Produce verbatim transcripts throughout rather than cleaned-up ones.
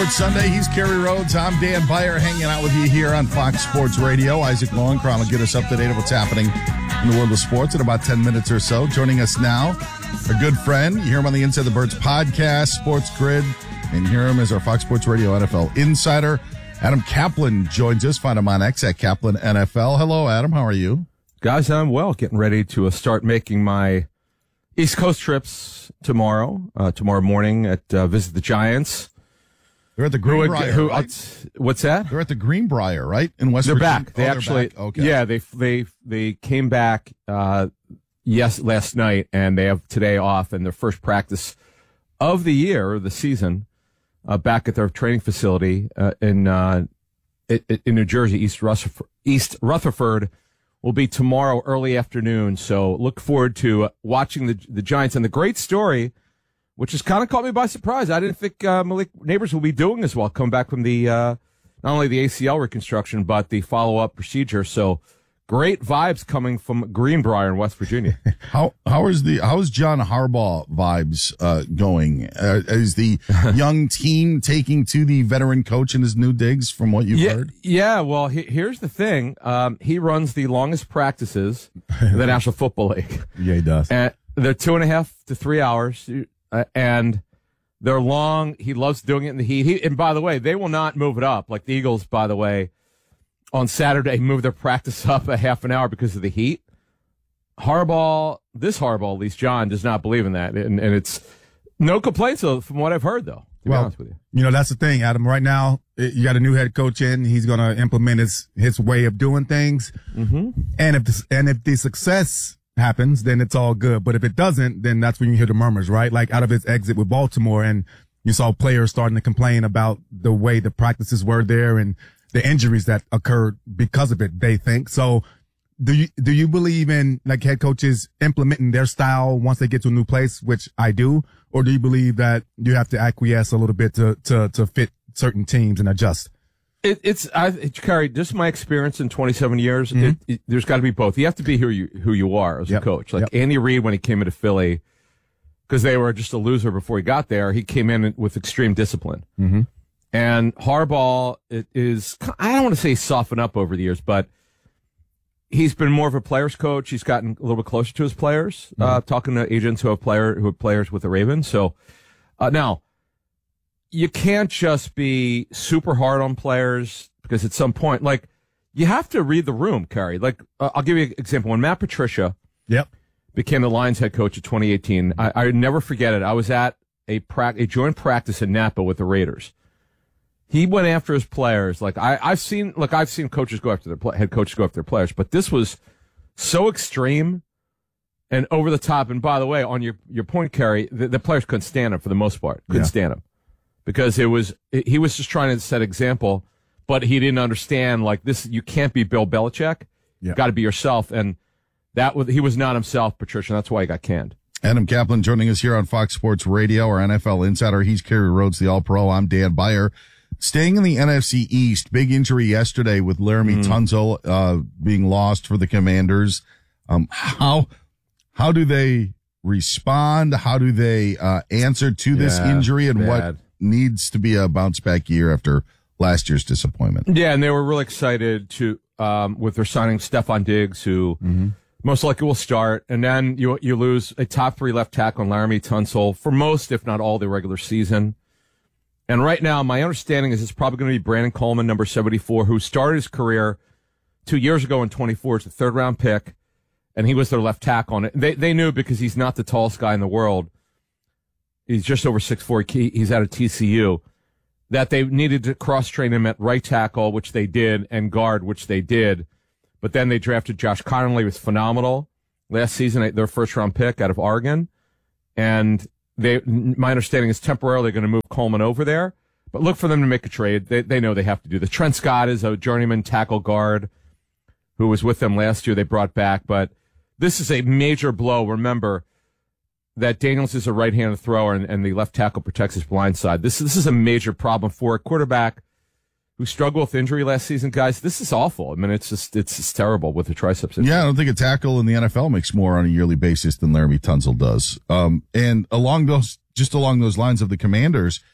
Sports Sunday. He's Kerry Rhodes. I'm Dan Byer, hanging out with you here on Fox Sports Radio. Isaac Lowenkron will get us up to date of what's happening in the world of sports in about ten minutes or so. Joining us now, a good friend. You hear him on the Inside the Birds podcast, Sports Grid, and you hear him as our Fox Sports Radio N F L insider. Adam Kaplan joins us. Find him on X at Kaplan N F L. Hello, Adam. How are you? Guys, I'm well. Getting ready to uh, start making my East Coast trips tomorrow. Uh, tomorrow morning at uh, visit the Giants. They're at the Greenbrier. Who, who, right? What's that? They're at the Greenbrier, right? In West They're Virginia. back. They oh, actually, back? Okay. yeah, they they they came back uh, yes last night, and they have today off, and their first practice of the year, the season, uh, back at their training facility uh, in uh, in New Jersey, East Rutherford, East Rutherford, will be tomorrow early afternoon. So look forward to watching the the Giants, and the great story, which has kind of caught me by surprise. I didn't think uh, Malik Neighbors will be doing as well, come back from the uh, not only the A C L reconstruction, but the follow-up procedure. So great vibes coming from Greenbrier in West Virginia. how how is the how is John Harbaugh vibes uh, going? Uh, is the young team taking to the veteran coach in his new digs, from what you've yeah, heard? Yeah, well, he, here's the thing. Um, he runs the longest practices in the National Football League. Yeah, he does. And they're two and a half to three hours. Uh, and they're long. He loves doing it in the heat. He, and by the way, they will not move it up. Like the Eagles, by the way, on Saturday, moved their practice up a half an hour because of the heat. Harbaugh, this Harbaugh, at least John, does not believe in that. And, and it's no complaints from what I've heard, though, to well, be honest with you. You know, that's the thing, Adam. Right now, you got a new head coach in. He's going to implement his, his way of doing things. Mm-hmm. And if the, and if the success happens, then it's all good. But if it doesn't, then that's when you hear the murmurs, right? Like out of his exit with Baltimore, and you saw players starting to complain about the way the practices were there and the injuries that occurred because of it, they think. So do you, do you believe in like head coaches implementing their style once they get to a new place, which I do? Or do you believe that you have to acquiesce a little bit to, to, to fit certain teams and adjust? It, it's, I, it's Kerry, just my experience in twenty-seven years, Mm-hmm. it, it, there's got to be both. You have to be who you, who you are as Yep. a coach. Like Yep. Andy Reid, when he came into Philly, because they were just a loser before he got there, he came in with extreme discipline. Mm-hmm. And Harbaugh it is, I don't want to say soften up over the years, but he's been more of a player's coach. He's gotten a little bit closer to his players, mm-hmm. uh, talking to agents who have player, who have players with the Ravens. So, uh, now, you can't just be super hard on players because at some point, like, you have to read the room, Kerry. Like, uh, I'll give you an example. When Matt Patricia Yep. became the Lions head coach in twenty eighteen, I, I never forget it. I was at a, pra- a joint practice in Napa with the Raiders. He went after his players. Like, I, I've seen, look, I've seen coaches go after their play, head coaches go after their players, but this was so extreme and over the top. And by the way, on your, your point, Kerry, the, the players couldn't stand him for the most part. Couldn't Yeah. stand him. Because it was, he was just trying to set example, but he didn't understand, like, this, you can't be Bill Belichick. Yeah. You got to be yourself. And that was, he was not himself, Patricia. That's why he got canned. Adam Kaplan joining us here on Fox Sports Radio, our N F L insider. He's Kerry Rhodes, the All-Pro. I'm Dan Byer. Staying in the N F C East, big injury yesterday with Laramie mm. Tunsil, uh, being lost for the Commanders. Um, how, how do they respond? How do they, uh, answer to this Yeah, injury, and bad. what needs to be a bounce back year after last year's disappointment? Yeah, and they were really excited to, um, with their signing Stephon Diggs, who mm-hmm. most likely will start. And then you, you lose a top three left tackle in Laramie Tunsil for most, if not all, the regular season. And right now, my understanding is it's probably going to be Brandon Coleman, number seventy-four, who started his career two years ago in twenty-four. It's a third round pick, and he was their left tackle on it. They they knew because he's not the tallest guy in the world. He's just over six foot four. He's out of T C U. That they needed to cross train him at right tackle, which they did, and guard, which they did. But then they drafted Josh Connolly, who was phenomenal last season, their first round pick out of Oregon, and. They, my understanding is temporarily going to move Coleman over there, but look for them to make a trade. They, they know they have to do this. Trent Scott is a journeyman tackle guard who was with them last year. They brought back, but this is a major blow. Remember that Daniels is a right-handed thrower and, and the left tackle protects his blind side. This, this is a major problem for a quarterback who struggled with injury last season, guys. This is awful. I mean, it's just, it's just terrible with the triceps injury. Yeah, I don't think a tackle in the N F L makes more on a yearly basis than Laramie Tunsil does. Um, and along those, just along those lines of the Commanders,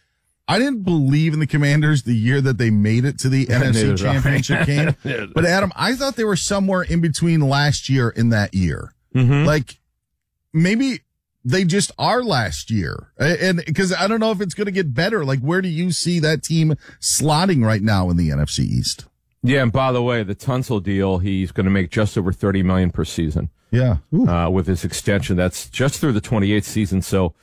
I didn't believe in the Commanders the year that they made it to the N F C Championship game. But Adam, I thought they were somewhere in between last year and that year. Mm-hmm. Like maybe they just are last year. And because I don't know if it's going to get better. Like where do you see that team slotting right now in the N F C East? Yeah. And by the way, the Tunsil deal, he's going to make just over thirty million dollars per season. Yeah. Uh, with his extension. That's just through the twenty-eighth season. So,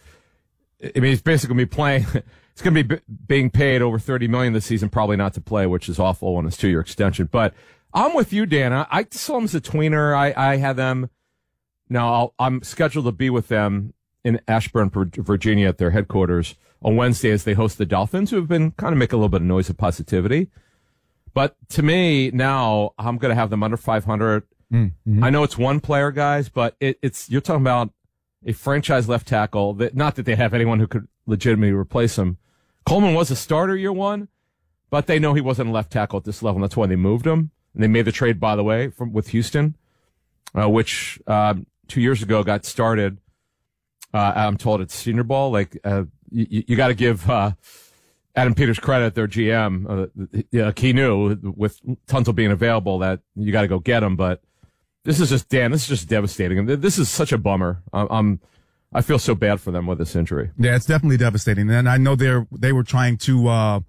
I mean, he's basically going to be playing. It's going to be b- being paid over thirty million dollars this season, probably not to play, which is awful on his two-year extension. But I'm with you, Dan. I, I saw him as a tweener. I, I had them. Now I'll, I'm scheduled to be with them in Ashburn, Virginia, at their headquarters on Wednesday as they host the Dolphins, who have been kind of making a little bit of noise of positivity. But to me, now I'm going to have them under five hundred. Mm-hmm. I know it's one player, guys, but it, it's you're talking about a franchise left tackle. That not that they have anyone who could legitimately replace him. Coleman was a starter year one, but they know he wasn't a left tackle at this level, and that's why they moved him. And they made the trade, by the way, from with Houston, uh, which uh, two years ago got started. Uh, I'm told it's Senior Bowl. Like uh, you, you got to give uh, Adam Peters credit, their G M. Uh, yeah, he knew with Tunsil being available that you got to go get him. But this is just Dan. This is just devastating, and this is such a bummer. I'm. I'm I feel so bad for them with this injury. Yeah, it's definitely devastating. And I know they're, they were trying to, uh,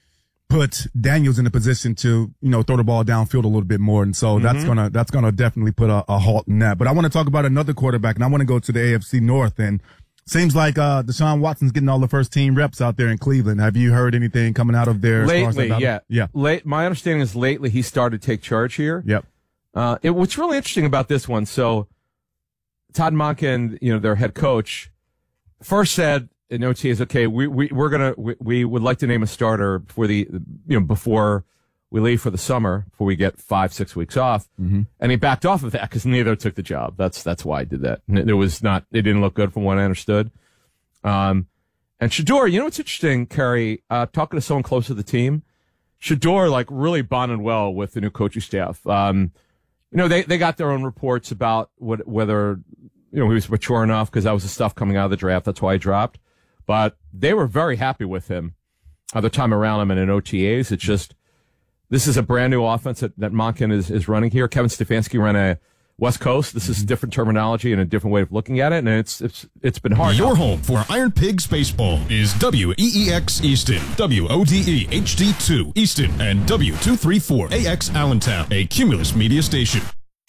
put Daniels in a position to, you know, throw the ball downfield a little bit more. And so mm-hmm. that's gonna, that's gonna definitely put a, a halt in that. But I want to talk about another quarterback, and I want to go to the A F C North. And seems like, uh, Deshaun Watson's getting all the first team reps out there in Cleveland. Have you heard anything coming out of there? Lately, yeah. Yeah. Late, my understanding is lately he started to take charge here. Yep. Uh, it, what's really interesting about this one, so, Todd Monken, you know, their head coach, first said in O T As, okay, we, we, we're going to, we, we would like to name a starter before the, you know, before we leave for the summer, before we get five, six weeks off. Mm-hmm. And he backed off of that because neither took the job. That's, that's why I did that. And it was not, it didn't look good from what I understood. Um, and Shador, you know what's interesting, Kerry, uh, talking to someone close to the team, Shador, like, really bonded well with the new coaching staff. Um, You know, they, they got their own reports about what, whether, you know, he was mature enough because that was the stuff coming out of the draft. That's why he dropped. But they were very happy with him other time around him and in O T As. It's just, this is a brand new offense that, that Monken is, is running here. Kevin Stefanski ran a West Coast. This is different terminology and a different way of looking at it. And it's, it's, it's been hard. Your home for Iron Pigs Baseball is W E E X Easton, W O D E H D two Easton, and W two thirty-four A X Allentown, a Cumulus media station.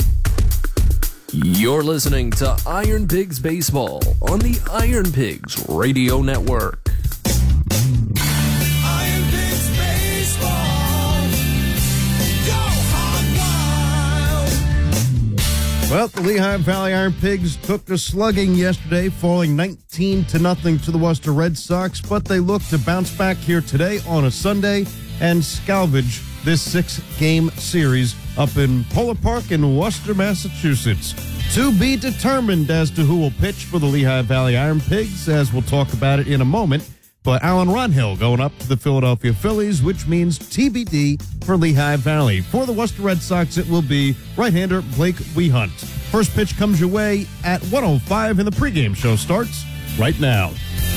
You're listening to Iron Pigs Baseball on the Iron Pigs Radio Network. Iron Pigs Baseball. Go Hog Wild. Well, the Lehigh Valley Iron Pigs took a slugging yesterday, falling nineteen to nothing to the Worcester Red Sox, but they look to bounce back here today on a Sunday and salvage this six-game series up in Polar Park in Worcester, Massachusetts. To be determined as to who will pitch for the Lehigh Valley Iron Pigs, as we'll talk about it in a moment. But Alan Ronhill going up to the Philadelphia Phillies, which means T B D for Lehigh Valley. For the Worcester Red Sox, it will be right-hander Blake Wehunt. First pitch comes your way at one oh five, and the pregame show starts right now.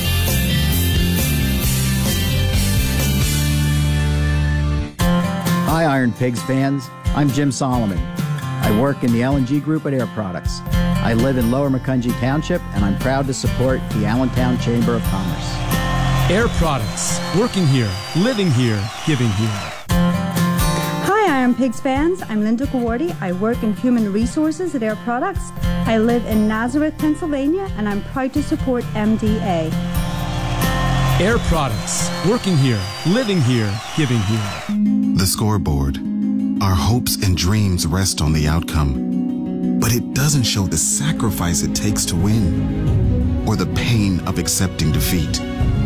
Hi, Iron Pigs fans. I'm Jim Solomon. I work in the L and G Group at Air Products. I live in Lower Macungie Township, and I'm proud to support the Allentown Chamber of Commerce. Air Products. Working here, living here, giving here. Hi, Iron Pigs fans. I'm Linda Gawardi. I work in Human Resources at Air Products. I live in Nazareth, Pennsylvania, and I'm proud to support M D A. Air Products. Working here, living here, giving here. The scoreboard. Our hopes and dreams rest on the outcome, but it doesn't show the sacrifice it takes to win or the pain of accepting defeat.